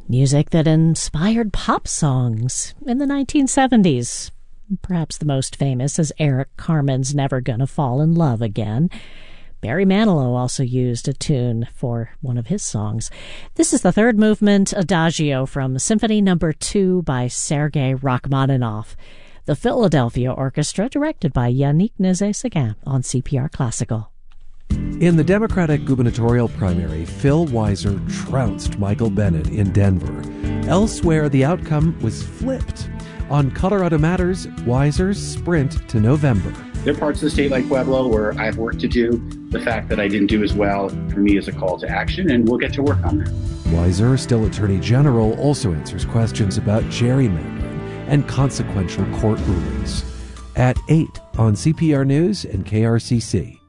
Music that inspired pop songs in the 1970s. Perhaps the most famous is Eric Carmen's Never Gonna Fall in Love Again. Barry Manilow also used a tune for one of his songs. This is the third movement, Adagio, from Symphony No. 2 by Sergei Rachmaninoff. The Philadelphia Orchestra, directed by Yannick Nézet-Séguin on CPR Classical. In the Democratic gubernatorial primary, Phil Weiser trounced Michael Bennet in Denver. Elsewhere, the outcome was flipped. On Colorado Matters, Weiser's sprint to November. There are parts of the state like Pueblo where I have work to do. The fact that I didn't do as well for me is a call to action, and we'll get to work on that. Weiser, still Attorney General, also answers questions about gerrymandering and consequential court rulings. At 8 on CPR News and KRCC.